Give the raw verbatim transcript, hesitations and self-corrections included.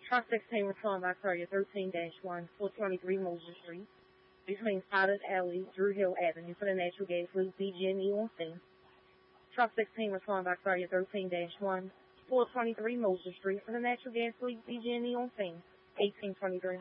Truck sixteen respond by Courier thirteen dash one, four twenty-three Moses Street, between Stoddard Alley, Drew Hill Avenue, for the natural gas leak, B G and E on scene. Truck sixteen respond by Courier thirteen dash one, four twenty-three Moses Street, for the natural gas leak, B G and E on scene, eighteen twenty-three.